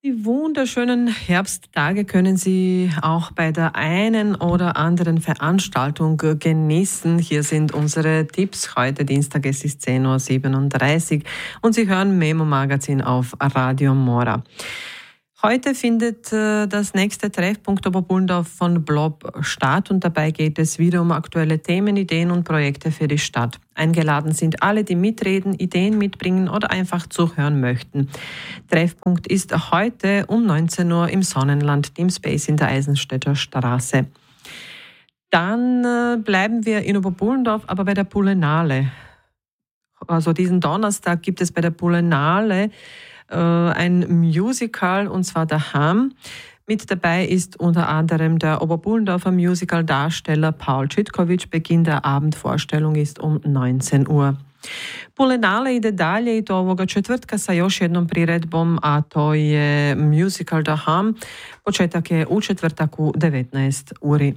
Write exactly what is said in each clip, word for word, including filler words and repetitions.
Die wunderschönen Herbsttage können Sie auch bei der einen oder anderen Veranstaltung genießen. Hier sind unsere Tipps. Heute Dienstag, es ist zehn Uhr siebenunddreißig und Sie hören Memo Magazin auf Radio Mora. Heute findet äh, das nächste Treffpunkt Oberpullendorf von Blob statt und dabei geht es wieder um aktuelle Themen, Ideen und Projekte für die Stadt. Eingeladen sind alle, die mitreden, Ideen mitbringen oder einfach zuhören möchten. Treffpunkt ist heute um neunzehn Uhr im Sonnenland Team Space in der Eisenstädter Straße. Dann äh, bleiben wir in Oberpullendorf, aber bei der Pullenale. Also diesen Donnerstag gibt es bei der Pullenale ein Musical, und zwar daheim. Mit dabei ist unter anderem der Oberpullendorfer Musical-Darsteller Paul Čitkovič. Beginn der Abendvorstellung ist um neunzehn Uhr. Pullenale ide dalje i to ovoga četvrtka sa još jednom priredbom, a to je musical daheim. Početak je u četvrtak u devetnaest uri.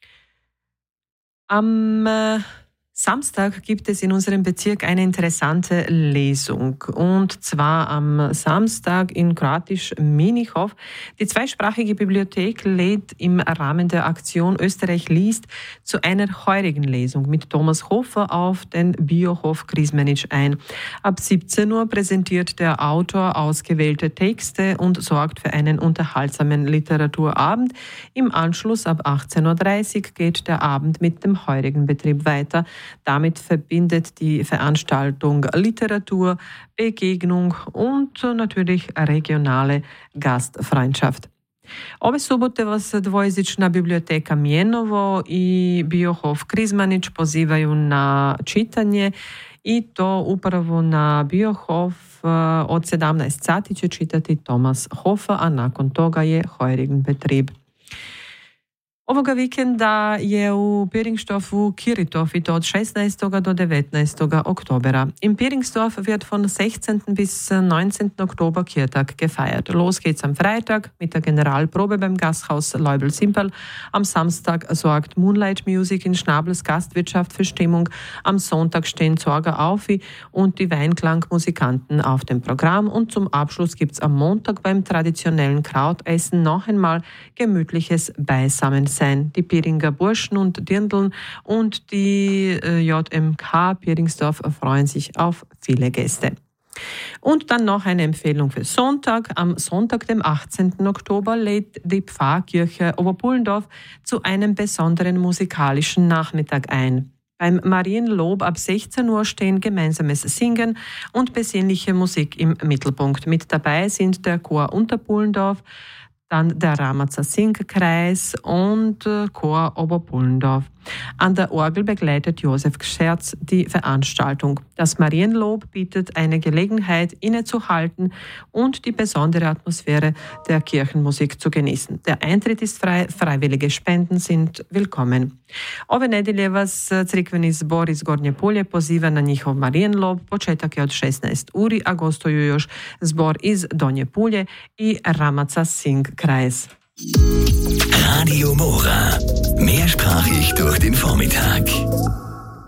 Am Samstag gibt es in unserem Bezirk eine interessante Lesung. Und zwar am Samstag in Kroatisch-Minichow. Die zweisprachige Bibliothek lädt im Rahmen der Aktion Österreich liest zu einer heurigen Lesung mit Thomas Hofer auf den Biohof Krismenic ein. Ab siebzehn Uhr präsentiert der Autor ausgewählte Texte und sorgt für einen unterhaltsamen Literaturabend. Im Anschluss ab achtzehn Uhr dreißig geht der Abend mit dem heurigen Betrieb weiter. Damit verbindet die Veranstaltung Literatur, Begegnung und natürlich regionale Gastfreundschaft. Ove subote vas dvojezična biblioteka Mijenovo i Biohof Krismanić pozivaju na čitanje i to upravo na Biohof od sedamnaest sati će čitati Thomas Hofer, a nakon toga je Heurigen Betrieb. Ovoga vikenda je u Piringstorfu Kiritof i to od šesnaestog do devetnaestog oktobera. Im Piringstorf wird von sechzehnten bis neunzehnten Oktober Kirtag gefeiert. Los geht's am Freitag mit der Generalprobe beim Gasthaus Leubel-Simpel. Am Samstag sorgt Moonlight Music in Schnabels Gastwirtschaft für Stimmung. Am Sonntag stehen Zorga Aufi und die Weinklangmusikanten auf dem Programm. Und zum Abschluss gibt's am Montag beim traditionellen Krautessen noch einmal gemütliches Beisammensein. Die Piringer Burschen und Dirndln und die äh, J M K Piringsdorf freuen sich auf viele Gäste. Und dann noch eine Empfehlung für Sonntag. Am Sonntag, dem achtzehnten Oktober, lädt die Pfarrkirche Oberpullendorf zu einem besonderen musikalischen Nachmittag ein. Beim Marienlob ab sechzehn Uhr stehen gemeinsames Singen und besinnliche Musik im Mittelpunkt. Mit dabei sind der Chor Unterpullendorf, dann der Ramatzer Singkreis und Chor Oberpullendorf. An der Orgel begleitet Josef Scherz die Veranstaltung. Das Marienlob bietet eine Gelegenheit, innezuhalten und die besondere Atmosphäre der Kirchenmusik zu genießen. Der Eintritt ist frei, freiwillige Spenden sind willkommen. Ove nedelje vas crikveni zbor iz Gornje Pulje poziva na njihov Marienlob. Početak je od šesnaest uri, a gostuju još zbor iz Donje Pulje i Ramatza Singkreis. Radio Mora. Mehrsprachig durch den Vormittag.